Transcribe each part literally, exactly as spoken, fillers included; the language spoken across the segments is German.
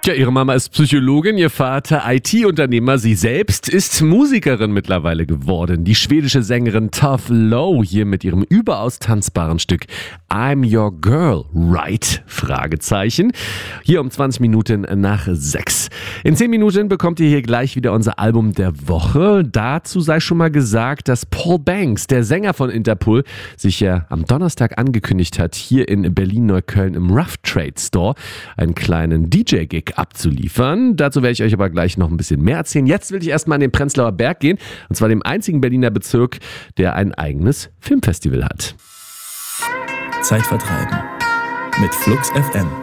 Ja, ihre Mama ist Psychologin, ihr Vater I T-Unternehmer, sie selbst ist Musikerin mittlerweile geworden. Die schwedische Sängerin Tove Lo hier mit ihrem überaus tanzbaren Stück I'm Your Girl, Right? Fragezeichen. Hier um zwanzig Minuten nach sechs. In zehn Minuten bekommt ihr hier gleich wieder unser Album der Woche. Dazu sei schon mal gesagt, dass Paul Banks, der Sänger von Interpol, sich ja am Donnerstag angekündigt hat, hier in Berlin-Neukölln im Rough Trade Store einen kleinen D J-Gig abzuliefern. Dazu werde ich euch aber gleich noch ein bisschen mehr erzählen. Jetzt will ich erstmal an den Prenzlauer Berg gehen, und zwar dem einzigen Berliner Bezirk, der ein eigenes Filmfestival hat. Zeit vertreiben mit Flux F M.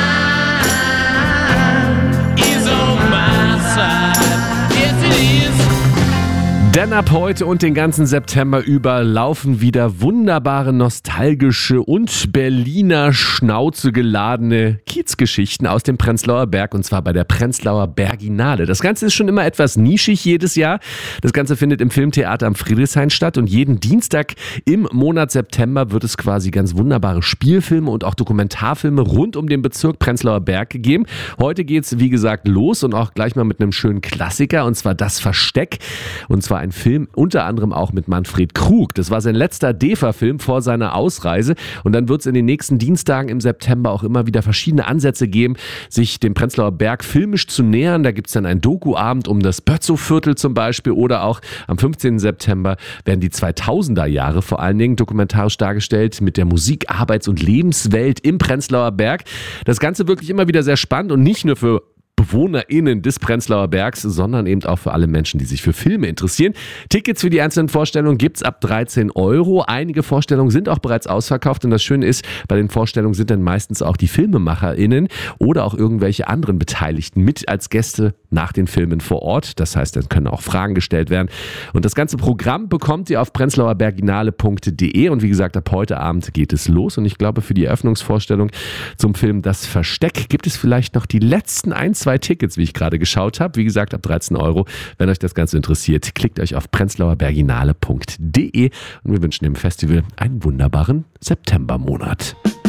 Denn ab heute und den ganzen September über laufen wieder wunderbare, nostalgische und Berliner Schnauze geladene Kiezgeschichten aus dem Prenzlauer Berg, und zwar bei der Prenzlauer Berginale. Das Ganze ist schon immer etwas nischig jedes Jahr. Das Ganze findet im Filmtheater am Friedrichshain statt, und jeden Dienstag im Monat September wird es quasi ganz wunderbare Spielfilme und auch Dokumentarfilme rund um den Bezirk Prenzlauer Berg gegeben. Heute geht's, wie gesagt, los, und auch gleich mal mit einem schönen Klassiker, und zwar Das Versteck, und zwar ein Film unter anderem auch mit Manfred Krug. Das war sein letzter D E F A-Film vor seiner Ausreise, und dann wird es in den nächsten Dienstagen im September auch immer wieder verschiedene Ansätze geben, sich dem Prenzlauer Berg filmisch zu nähern. Da gibt es dann einen Doku-Abend um das Bötzow-Viertel zum Beispiel, oder auch am fünfzehnten September werden die zweitausender Jahre vor allen Dingen dokumentarisch dargestellt mit der Musik-, Arbeits- und Lebenswelt im Prenzlauer Berg. Das Ganze wirklich immer wieder sehr spannend, und nicht nur für BewohnerInnen des Prenzlauer Bergs, sondern eben auch für alle Menschen, die sich für Filme interessieren. Tickets für die einzelnen Vorstellungen gibt es ab dreizehn Euro. Einige Vorstellungen sind auch bereits ausverkauft, und das Schöne ist, bei den Vorstellungen sind dann meistens auch die FilmemacherInnen oder auch irgendwelche anderen Beteiligten mit als Gäste nach den Filmen vor Ort. Das heißt, dann können auch Fragen gestellt werden. Und das ganze Programm bekommt ihr auf prenzlauerberginale punkt de, und wie gesagt, ab heute Abend geht es los, und ich glaube, für die Eröffnungsvorstellung zum Film Das Versteck gibt es vielleicht noch die letzten ein, zwei Tickets, wie ich gerade geschaut habe. Wie gesagt, ab dreizehn Euro. Wenn euch das Ganze interessiert, klickt euch auf prenzlauerberginale punkt de, und wir wünschen dem Festival einen wunderbaren Septembermonat.